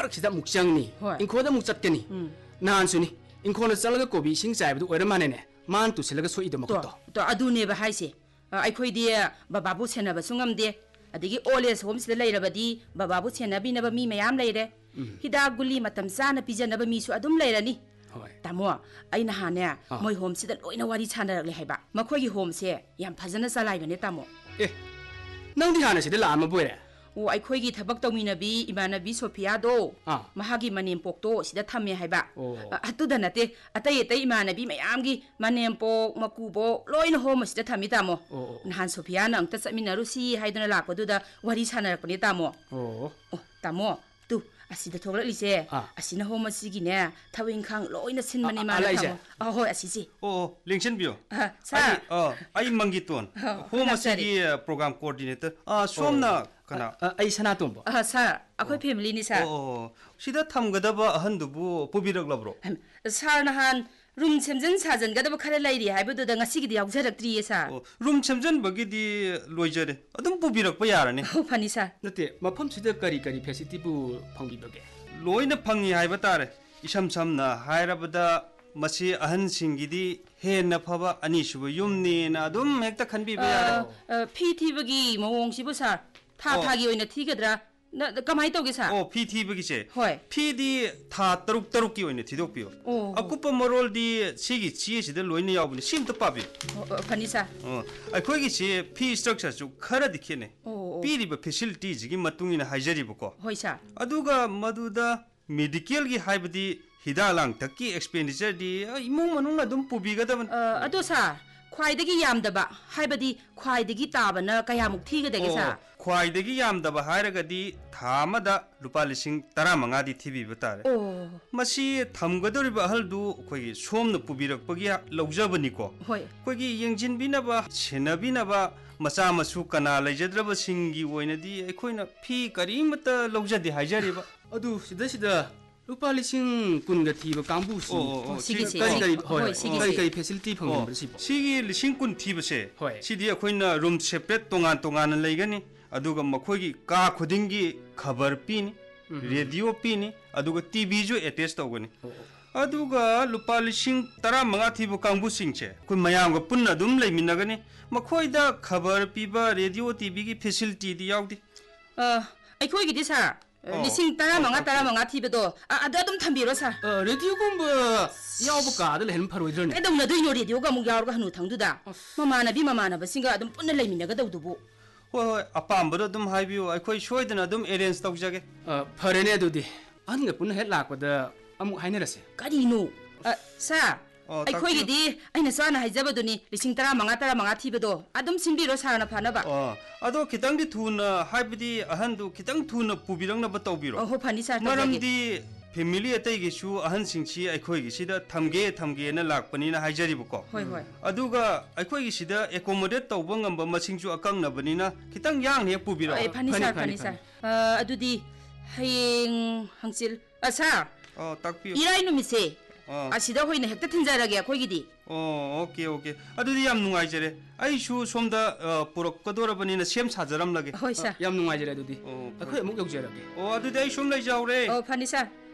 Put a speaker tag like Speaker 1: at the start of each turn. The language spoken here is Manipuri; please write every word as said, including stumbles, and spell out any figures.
Speaker 1: ꯃꯔꯛꯁꯤꯗ ꯑꯃꯨꯛ ꯆꯪꯅꯤ ꯏꯪꯈꯣꯜꯗ ꯑꯃꯨꯛ ꯆꯠꯀꯅꯤ ꯅꯍꯥꯟꯁꯨꯅꯤ ꯏꯪꯈꯣꯜꯗ ꯆꯠꯂꯒ ꯀꯣꯕꯤ ꯏꯁꯤꯡ ꯆꯥꯏꯕꯗꯨ ꯑꯣꯏꯔ ꯃꯥꯅꯦꯅꯦ ꯃꯥꯅ ꯇꯨꯁꯤꯜꯂꯒ ꯁꯣꯛꯏꯗꯣ ꯃꯈꯨꯠꯇꯣ
Speaker 2: ꯇꯣ ꯑꯗꯨꯅꯦꯕ ꯍꯥꯏꯁꯦ ꯑꯩꯈꯣꯏꯗꯤ ꯕꯕꯥꯕꯨ ꯁꯦꯟꯅꯕꯁꯨ ꯉꯝꯗꯦ ꯑꯗꯒꯤ ꯑꯣꯜ ꯑꯦꯖ ꯍꯣꯝꯁꯤꯗ ꯂꯩꯔꯕꯗꯤ ꯕꯕꯥꯕꯨ ꯁꯦꯟꯅꯕꯤꯅꯕ ꯃꯤ ꯃꯌꯥꯝ ꯂꯩꯔꯦ ꯍꯤꯗꯥꯛ ꯒꯨꯂꯤ ꯃꯇꯝ ꯆꯥꯅ ꯄꯤꯖꯅꯕ ꯃꯤꯁꯨ ꯑꯗꯨꯝ ꯂꯩꯔꯅꯤ ꯇꯥꯃꯣ ꯑꯩ ꯅꯍꯥꯟꯅꯦ ꯃꯣꯏ ꯍꯣꯝꯁꯤꯗ ꯂꯣꯏꯅ ꯋꯥꯔꯤ ꯁꯥꯟꯅꯔꯛꯂꯦ ꯍꯥꯏꯕ ꯃꯈꯣꯏꯒꯤ ꯍꯣꯝꯁꯦ ꯌꯥꯝ ꯐꯖꯅ ꯆꯂꯥꯏꯕꯅꯦ ꯇꯥꯃꯣ
Speaker 1: ꯑꯦ ꯅꯪꯗꯤ ꯍꯥꯟꯅ ꯁꯤꯗ ꯂꯥꯛꯑꯝꯃꯕ ꯑꯣꯏꯔꯦ
Speaker 2: ꯑꯣ ꯑꯩꯈꯣꯏꯒꯤ ꯊꯕꯛ ꯇꯧꯃꯤꯟꯅꯕꯤ ꯏꯃꯥꯟꯅꯕꯤ ꯁꯣꯐꯤꯌꯥꯗꯣ ꯃꯍꯥꯛꯀꯤ ꯃꯅꯦꯝꯄꯣꯛꯇꯣ ꯁꯤꯗ ꯊꯝꯃꯦ ꯍꯥꯏꯕ ꯑꯗꯨꯗ ꯅꯠꯇꯦ ꯑꯇꯩ ꯑꯇꯩ ꯏꯃꯥꯟꯅꯕꯤ ꯃꯌꯥꯝꯒꯤ ꯃꯅꯦꯝꯄꯣꯛ ꯃꯀꯨꯕꯣꯛ ꯂꯣꯏꯅ ꯍꯣꯝ ꯑꯁꯤꯗ ꯊꯝꯃꯤ ꯇꯥꯃꯣ ꯅꯍꯥꯟ ꯁꯣꯐꯤꯌꯥꯅ ꯑꯝꯇ ꯆꯠꯃꯤꯟꯅꯔꯨꯁꯤ ꯍꯥꯏꯗꯨꯅ ꯂꯥꯛꯄꯗꯨꯗ ꯋꯥꯔꯤ ꯁꯥꯟꯅꯔꯛꯄꯅꯦ ꯇꯥꯃꯣ
Speaker 1: ꯑꯣ
Speaker 2: ꯑꯣ ꯇꯥꯃꯣ ꯇꯨ ꯑꯁꯤꯗ ꯊꯣꯛꯂꯛꯂꯤꯁꯦ ꯑꯁꯤꯅ ꯍꯣꯝ ꯑꯁꯤꯒꯤꯅꯦ ꯊꯕꯛ ꯏꯪꯈꯥꯡ ꯂꯣꯏꯅ ꯁꯤꯟꯕꯅꯦ ꯃꯥꯅ ꯊꯝꯃꯣ ꯑ ꯍꯣꯏ ꯑꯁꯤꯁꯦ
Speaker 3: ꯑꯣ ꯂꯦꯡꯁꯤꯟꯕꯤꯌꯣ
Speaker 2: ꯁꯥꯔ
Speaker 3: ꯑꯩ ꯃꯪꯒꯤꯇꯣꯟ ꯍꯣꯝ ꯑꯁꯤꯒꯤ ꯄ꯭ꯔꯣꯒ꯭ꯔꯥꯝ ꯀꯣꯑꯣꯔꯗꯤꯅꯦꯇꯔ ꯁꯣꯝꯅ ꯀꯅꯥ
Speaker 1: ꯑꯩ ꯁꯅꯥꯇꯣꯝꯕ
Speaker 2: ꯁꯥꯔ ꯑꯩꯈꯣꯏ ꯐꯦꯃꯤꯂꯤꯅꯤ ꯁꯥꯔ
Speaker 3: ꯑꯣ ꯁꯤꯗ ꯊꯝꯒꯗꯕ ꯑꯍꯟꯗꯨꯕꯨ ꯄꯨꯕꯤꯔꯛꯂꯕ꯭ꯔꯣ
Speaker 2: ꯁꯥꯔ ꯅꯍꯥꯟ ꯔꯨꯝ ꯁꯦꯝꯖꯤꯟ ꯁꯥꯖꯤꯟꯒꯗꯕ ꯈꯔ ꯂꯩꯔꯤ ꯍꯥꯏꯕꯗꯨꯗ ꯉꯁꯤꯒꯤꯗꯤ ꯌꯥꯎꯖꯔꯛꯇ꯭ꯔꯤꯌꯦ ꯁꯥꯔ
Speaker 3: ꯑꯣ ꯔꯨꯝ ꯁꯦꯝꯖꯤꯟꯕꯒꯤꯗꯤ ꯂꯣꯏꯖꯔꯦ ꯑꯗꯨꯝ ꯄꯨꯕꯤꯔꯛꯄ ꯌꯥꯔꯅꯤ
Speaker 2: ꯑꯣ ꯐꯅꯤ ꯁꯥꯔ
Speaker 1: ꯅꯠꯇꯦ ꯃꯐꯝꯁꯤꯗ ꯀꯔꯤ ꯀꯔꯤ ꯐꯦꯁꯤलिꯇꯤꯕꯨ ꯐꯪꯕꯤꯕꯒꯦ
Speaker 3: ꯂꯣꯏꯅ ꯐꯪꯉꯤ ꯍꯥꯏꯕ ꯇꯥꯔꯦ ꯏꯁꯝ ꯁꯝꯅ ꯍꯥꯏꯔꯕꯗ ꯃꯁꯤ ꯑꯍꯟꯁꯤꯡꯒꯤꯗꯤ ꯍꯦꯟꯅ ꯐꯕ ꯑꯅꯤꯁꯨꯕ ꯌꯨꯝꯅꯦꯅ ꯑꯗꯨꯝ ꯍꯦꯛꯇ ꯈꯟꯕꯤꯕ ꯌꯥꯔꯦ
Speaker 2: ꯐꯤ ꯊꯤꯕꯒꯤ ꯃꯑꯣꯡꯁꯤꯕꯨ ꯁꯥꯔ ꯊꯥ ꯊꯥꯒꯤ ꯑꯣꯏꯅ ꯊꯤꯒꯗ꯭ꯔꯥ ꯀꯃꯥꯏ ꯇꯧꯒꯦ ꯁꯥꯔ
Speaker 3: ꯑꯣ ꯐꯤ ꯊꯤꯕꯒꯤꯁꯦ
Speaker 2: ꯍꯣꯏ
Speaker 3: ꯐꯤꯗꯤ ꯊꯥ ꯇꯔꯨꯛ ꯇꯔꯨꯛꯀꯤ ꯑꯣꯏꯅ ꯊꯤꯗꯣꯛꯄꯤꯌꯣ ꯑꯀꯨꯞꯄ ꯃꯔꯣꯜꯗꯤ ꯁꯤꯒꯤ ꯆꯦꯁꯤꯗ ꯂꯣꯏꯅ ꯌꯥꯎꯕꯅꯤ ꯁꯤ ꯑꯝꯇ ꯄꯥꯕꯤꯌꯨ
Speaker 2: ꯐꯅꯤ ꯁꯥꯔ
Speaker 3: ꯑꯣ ꯑꯩꯈꯣꯏꯒꯤꯁꯤ ꯐꯤ ꯁ꯭ꯇ꯭ꯔꯛꯆꯔꯁꯨ ꯈꯔꯗꯤ ꯈꯦꯠꯅꯩ ꯄꯤꯔꯤꯕ ꯐꯦꯁꯤꯂꯤꯇꯤꯁꯤꯒꯤ ꯃꯇꯨꯡ ꯏꯟꯅ ꯍꯥꯏꯖꯔꯤꯕꯀꯣ
Speaker 2: ꯍꯣꯏ ꯁꯥꯔ
Speaker 3: ꯑꯗꯨꯒ ꯃꯗꯨꯗ ꯃꯦꯗꯤꯀꯦꯜꯒꯤ ꯍꯥꯏꯕꯗꯤ ꯍꯤꯗꯥꯛ ꯂꯥꯡꯊꯛꯀꯤ ꯑꯦꯛꯁꯄꯦꯟꯗꯤꯆꯔꯗꯤ ꯏꯃꯨꯡ ꯃꯅꯨꯡꯅ ꯑꯗꯨꯝ ꯄꯨꯕꯤꯒꯗꯕꯅꯤ
Speaker 2: ꯑꯗꯣ ꯁꯥꯔ ꯈ꯭ꯋꯥꯏꯗꯒꯤ ꯌꯥꯝꯗꯕ ꯍꯥꯏꯕꯗꯤ ꯈ꯭ꯋꯥꯏꯗꯒꯤ ꯇꯥꯕꯅ ꯀꯌꯥꯃꯨꯛ ꯊꯤꯒꯗꯒꯦ ꯁꯥꯔ
Speaker 3: ꯈ꯭ꯋꯥꯏꯗꯒꯤ ꯌꯥꯝꯗꯕ ꯍꯥꯏꯔꯒꯗꯤ ꯊꯥ ꯑꯃꯗ ꯂꯨꯄꯥ ꯂꯤꯁꯤꯡ ꯇꯔꯥꯃꯉꯥꯗꯤ ꯊꯤꯕꯤꯕ ꯇꯥꯔꯦ ꯃꯁꯤ ꯊꯝꯒꯗꯧꯔꯤꯕ ꯑꯍꯜꯗꯨ ꯑꯩꯈꯣꯏꯒꯤ ꯁꯣꯝꯅ ꯄꯨꯕꯤꯔꯛꯄꯒꯤ ꯂꯧꯖꯕꯅꯤꯀꯣ ꯑꯩꯈꯣꯏꯒꯤ ꯌꯦꯡꯁꯤꯟꯕꯤꯅꯕ ꯁꯦꯟꯅꯕꯤꯅꯕ ꯃꯆꯥ ꯃꯁꯨ ꯀꯅꯥ ꯂꯩꯖꯗ꯭ꯔꯕꯁꯤꯡꯒꯤ ꯑꯣꯏꯅꯗꯤ ꯑꯩꯈꯣꯏꯅ ꯐꯤ ꯀꯔꯤꯃꯠꯇ ꯂꯧꯖꯗꯦ ꯍꯥꯏꯖꯔꯤꯕ
Speaker 1: ꯑꯗꯨ ꯁꯤꯗ ꯁꯤꯗ ꯂꯨꯄꯥ ꯂꯤꯁꯤꯡ ꯀꯨꯟꯒ ꯊꯤꯕ ꯀꯥꯡꯕꯨꯁꯤ
Speaker 2: ꯁꯤꯒꯤꯁꯦ
Speaker 1: ꯀꯔꯤ ꯀꯔꯤ ꯍꯣꯏ ꯀꯔꯤ ꯀꯔꯤ ꯐꯦꯁꯤलिꯇꯤ ꯐꯪꯕ ꯁꯤꯕꯣ
Speaker 3: ꯁꯤꯒꯤ ꯂꯤꯁꯤꯡ ꯀꯨꯟ ꯊꯤꯕꯁꯦ ꯁꯤꯗꯤ ꯑꯩꯈꯣꯏꯅ ꯔꯨꯝ ꯁꯦꯄꯔꯦꯠ ꯇꯣꯉꯥꯟ ꯇꯣꯉꯥꯟꯅ ꯂꯩꯒꯅꯤ ꯑꯗꯨꯒ ꯃꯈꯣꯏꯒꯤ ꯀꯥ ꯈꯨꯗꯤꯡꯒꯤ ꯈꯕꯔ ꯄꯤꯅꯤ ꯔꯦꯗꯤꯑꯣ ꯄꯤꯅꯤ ꯑꯗꯨꯒ ꯇꯤꯚꯤꯁꯨ ꯑꯦꯇꯦꯆ ꯇꯧꯒꯅꯤ ꯑꯗꯨꯒ ꯂꯨꯄꯥ ꯂꯤꯁꯤꯡ ꯇꯔꯥꯃꯉꯥ ꯊꯤꯕ ꯀꯥꯡꯕꯨꯁꯤꯡꯁꯦ ꯑꯩꯈꯣꯏ ꯃꯌꯥꯝꯒ ꯄꯨꯟꯅ ꯑꯗꯨꯝ ꯂꯩꯃꯤꯟꯅꯒꯅꯤ ꯃꯈꯣꯏꯗ ꯈꯕꯔ ꯄꯤꯕ ꯔꯦꯗꯤꯑꯣ ꯇꯤꯚꯤꯒꯤ ꯐꯦꯁꯤलिꯇꯤꯗꯤ ꯌꯥꯎꯗꯦ
Speaker 2: ꯑꯩꯈꯣꯏꯒꯤꯗꯤ ꯁꯥꯔ ꯂꯤꯁꯤꯡ ꯇꯔꯥꯃꯉꯥ ꯇꯔꯥꯃꯉꯥ ꯊꯤꯕꯗꯣ ꯑꯗ ꯑꯗꯨꯝ ꯊꯝꯕꯤꯔꯣ ꯁꯥꯔ
Speaker 1: ꯔꯦꯗꯤꯑꯣꯒꯨꯝꯕ ꯌꯥꯎꯕ ꯀꯥꯗ ꯂꯩꯍꯟꯕ ꯐꯔꯣꯏꯗ꯭ꯔꯅꯦ
Speaker 2: ꯀꯩꯗꯧꯅꯗꯣꯏꯅꯣ ꯔꯦꯗꯤꯑꯣꯒ ꯑꯃꯨꯛ ꯌꯥꯎꯔꯒ ꯍꯅꯨꯊꯪꯗꯨꯗ ꯃꯃꯥꯟꯅꯕꯤ ꯃꯃꯥꯟꯅꯕꯁꯤꯡꯒ ꯑꯗꯨꯝ ꯄꯨꯟꯅ ꯂꯩꯃꯤꯟꯅꯒꯗꯧꯗꯨꯕꯨ
Speaker 3: ꯍꯣꯏ ꯍꯣꯏ ꯑꯄꯥꯝꯕꯗꯣ ꯑꯗꯨꯝ ꯍꯥꯏꯕꯤꯌꯨ ꯑꯩꯈꯣꯏ ꯁꯣꯏꯗꯅ ꯑꯗꯨꯝ ꯑꯦꯔꯦꯟꯖ ꯇꯧꯖꯒꯦ
Speaker 1: ꯐꯔꯦꯅꯦ ꯑꯗꯨꯗꯤ ꯑꯍꯟꯒ ꯄꯨꯟꯅ ꯍꯦꯛ ꯂꯥꯛꯄꯗ ꯑꯃꯨꯛ ꯍꯥꯏꯅꯔꯁꯦ
Speaker 2: ꯀꯔꯤꯅꯣ ꯁꯥꯔ ꯑꯩꯈꯣꯏꯒꯤꯗꯤ ꯑꯩꯅ ꯁꯥꯔꯅ ꯍꯥꯏꯖꯕꯗꯨꯅꯤ ꯂꯤꯁꯤꯡ ꯇꯔꯥꯃꯉꯥ ꯇꯔꯥꯃꯉꯥ ꯊꯤꯕꯗꯣ ꯑꯗꯨꯝ ꯁꯤꯟꯕꯤꯔꯣ ꯁꯥꯔꯅ ꯐꯅꯕ
Speaker 3: ꯑꯗꯣ ꯈꯤꯇꯪꯗꯤ ꯊꯨꯅ ꯍꯥꯏꯕꯗꯤ ꯑꯍꯟꯗꯨ ꯈꯤꯇꯪ ꯊꯨꯅ ꯄꯨꯕꯤꯔꯛꯅꯕ ꯇꯧꯕꯤꯔꯣ
Speaker 2: ꯍꯣ ꯐꯅꯤ ꯁꯥꯔ
Speaker 3: ꯃꯔꯝꯗꯤ ꯐꯦꯃꯤꯂꯤ ꯑꯇꯩꯒꯤꯁꯨ ꯑꯍꯟꯁꯤꯡꯁꯤ ꯑꯩꯈꯣꯏꯒꯤꯁꯤꯗ ꯊꯝꯒꯦ ꯊꯝꯒꯦꯅ ꯂꯥꯛꯄꯅꯤꯅ ꯍꯥꯏꯖꯔꯤꯕꯀꯣ
Speaker 2: ꯍꯣꯏ ꯍꯣꯏ
Speaker 3: ꯑꯗꯨꯒ ꯑꯩꯈꯣꯏꯒꯤꯁꯤꯗ ꯑꯦꯀꯣꯃꯣꯗꯦꯠ ꯇꯧꯕ ꯉꯝꯕ ꯃꯁꯤꯡꯁꯨ ꯑꯀꯛꯅꯕꯅꯤꯅ ꯈꯤꯇꯪ ꯌꯥꯡꯅ ꯍꯦꯛ ꯄꯨꯕꯤꯔꯛꯑꯣ
Speaker 2: ꯐꯅꯤ ꯁꯥꯔ ꯐꯅꯤ ꯁꯥꯔ ꯑꯗꯨꯗꯤ ꯍꯌꯦꯡ ꯍꯪꯆꯤꯠ ꯁꯥꯔ
Speaker 3: ꯇꯥꯛꯄꯤꯌꯨ
Speaker 2: ꯏꯔꯥꯏ ꯅꯨꯃꯤꯠꯁꯦ ꯑꯁꯤꯗ ꯑꯣꯏꯅ ꯍꯦꯛꯇ ꯊꯤꯟꯖꯔꯒꯦ ꯑꯩꯈꯣꯏꯒꯤꯗꯤ
Speaker 3: ꯑꯣ ꯑꯣꯀꯦ ꯑꯣꯀꯦ ꯑꯗꯨꯗꯤ ꯌꯥꯝ ꯅꯨꯡꯉꯥꯏꯖꯔꯦ ꯑꯩꯁꯨ ꯁꯣꯝꯗ ꯄꯨꯔꯛꯀꯗꯧꯔꯕꯅꯤꯅ ꯁꯦꯝ ꯁꯥꯖꯔꯝꯂꯒꯦ
Speaker 2: ꯍꯣꯏ ꯁꯥꯔ
Speaker 1: ꯌꯥꯝ ꯅꯨꯡꯉꯥꯏꯖꯔꯦ ꯑꯗꯨꯗꯤ ꯑꯩꯈꯣꯏ ꯑꯃꯨꯛ ꯌꯧꯖꯔꯒꯦ
Speaker 3: ꯑꯣ ꯑꯗꯨꯗꯤ ꯑꯩ ꯁꯨꯝ ꯂꯩꯖꯍꯧꯔꯦ
Speaker 2: ꯑꯣ ꯐꯅꯤ ꯁꯥꯔ